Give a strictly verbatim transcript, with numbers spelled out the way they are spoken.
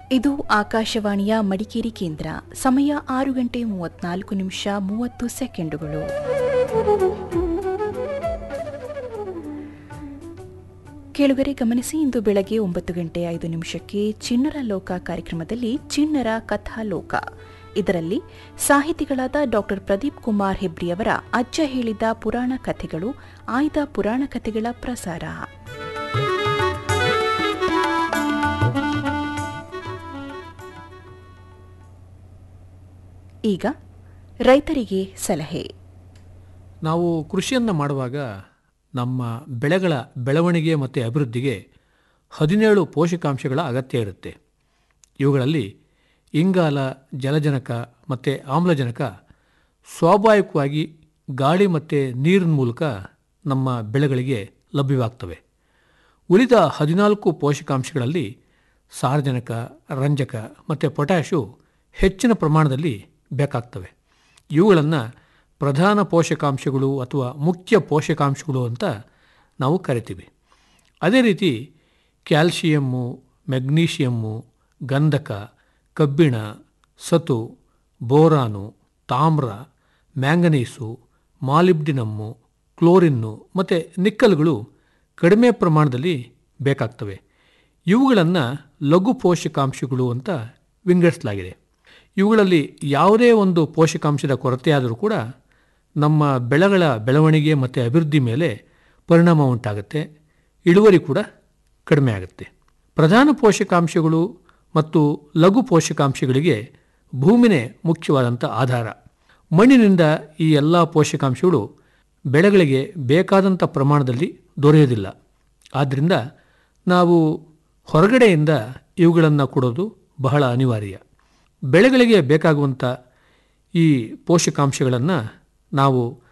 ಇದು ಆಕಾಶವಾಣಿಯ ಮಡಿಕೇರಿ ಕೇಂದ್ರ. ಸಮಯ ಆರು ಗಂಟೆ ಮೂವತ್ನಾಲ್ಕು ನಿಮಿಷ ಮೂವತ್ತು ಸೆಕೆಂಡುಗಳು. ಕೇಳುಗರೆ ಗಮನಿಸಿ, ಇಂದು ಬೆಳಗ್ಗೆ ಒಂಬತ್ತು ಗಂಟೆ ಐದು ನಿಮಿಷಕ್ಕೆ ಚಿಣ್ಣರ ಲೋಕ ಕಾರ್ಯಕ್ರಮದಲ್ಲಿ ಚಿಣ್ಣರ ಕಥಾಲೋಕ. ಇದರಲ್ಲಿ ಸಾಹಿತಿಗಳಾದ ಡಾ ಪ್ರದೀಪ್ ಕುಮಾರ್ ಹೆಬ್ರಿಯವರ ಅಜ್ಜ ಹೇಳಿದ ಪುರಾಣ ಕಥೆಗಳು, ಆಯ್ದ ಪುರಾಣ ಕಥೆಗಳ ಪ್ರಸಾರ. ಈಗ ರೈತರಿಗೆ ಸಲಹೆ. ನಾವು ಕೃಷಿಯನ್ನು ಮಾಡುವಾಗ ನಮ್ಮ ಬೆಳೆಗಳ ಬೆಳವಣಿಗೆ ಮತ್ತು ಅಭಿವೃದ್ಧಿಗೆ ಹದಿನೇಳು ಪೋಷಕಾಂಶಗಳ ಅಗತ್ಯ ಇರುತ್ತೆ. ಇವುಗಳಲ್ಲಿ ಇಂಗಾಲ, ಜಲಜನಕ ಮತ್ತು ಆಮ್ಲಜನಕ ಸ್ವಾಭಾವಿಕವಾಗಿ ಗಾಳಿ ಮತ್ತು ನೀರಿನ ಮೂಲಕ ನಮ್ಮ ಬೆಳೆಗಳಿಗೆ ಲಭ್ಯವಾಗ್ತವೆ. ಉಳಿದ ಹದಿನಾಲ್ಕು ಪೋಷಕಾಂಶಗಳಲ್ಲಿ ಸಾರಜನಕ, ರಂಜಕ ಮತ್ತು ಪೊಟ್ಯಾಷು ಹೆಚ್ಚಿನ ಪ್ರಮಾಣದಲ್ಲಿ ಬೇಕಾಗ್ತವೆ. ಇವುಗಳನ್ನು ಪ್ರಧಾನ ಪೋಷಕಾಂಶಗಳು ಅಥವಾ ಮುಖ್ಯ ಪೋಷಕಾಂಶಗಳು ಅಂತ ನಾವು ಕರಿತೀವಿ. ಅದೇ ರೀತಿ ಕ್ಯಾಲ್ಶಿಯಮ್ಮು, ಮೆಗ್ನೀಷಿಯಮ್ಮು, ಗಂಧಕ, ಕಬ್ಬಿಣ, ಸತು, ಬೋರಾನು, ತಾಮ್ರ, ಮ್ಯಾಂಗನೀಸು, ಮಾಲಿಬ್ಡಿನಮ್ಮು, ಕ್ಲೋರಿನ್ನು ಮತ್ತು ನಿಕ್ಕಲ್ಗಳು ಕಡಿಮೆ ಪ್ರಮಾಣದಲ್ಲಿ ಬೇಕಾಗ್ತವೆ. ಇವುಗಳನ್ನು ಲಘು ಪೋಷಕಾಂಶಗಳು ಅಂತ ವಿಂಗಡಿಸಲಾಗಿದೆ. ಇವುಗಳಲ್ಲಿ ಯಾವುದೇ ಒಂದು ಪೋಷಕಾಂಶದ ಕೊರತೆಯಾದರೂ ಕೂಡ ನಮ್ಮ ಬೆಳೆಗಳ ಬೆಳವಣಿಗೆ ಮತ್ತು ಅಭಿವೃದ್ಧಿ ಮೇಲೆ ಪರಿಣಾಮ ಉಂಟಾಗುತ್ತೆ, ಇಳುವರಿ ಕೂಡ ಕಡಿಮೆ ಆಗುತ್ತೆ. ಪ್ರಧಾನ ಪೋಷಕಾಂಶಗಳು ಮತ್ತು ಲಘು ಪೋಷಕಾಂಶಗಳಿಗೆ ಭೂಮಿನೇ ಮುಖ್ಯವಾದಂಥ ಆಧಾರ. ಮಣ್ಣಿನಿಂದ ಈ ಎಲ್ಲ ಪೋಷಕಾಂಶಗಳು ಬೆಳೆಗಳಿಗೆ ಬೇಕಾದಂಥ ಪ್ರಮಾಣದಲ್ಲಿ ದೊರೆಯೋದಿಲ್ಲ. ಆದ್ದರಿಂದ ನಾವು ಹೊರಗಡೆಯಿಂದ ಇವುಗಳನ್ನು ಕೊಡೋದು ಬಹಳ ಅನಿವಾರ್ಯ. ಬೆಳೆಗಳಿಗೆ ಬೇಕಾಗುವಂಥ ಈ ಪೋಷಕಾಂಶಗಳನ್ನು ನಾವು